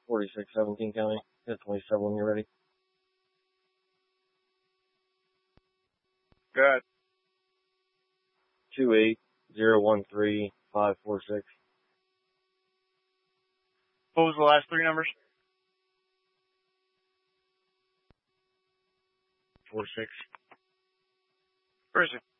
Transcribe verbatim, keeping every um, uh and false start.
forty-six seventeen County. Hit twenty-seven when you're ready. Good. Two eight zero one three five four six. What was the last three numbers? Four six. Where is it?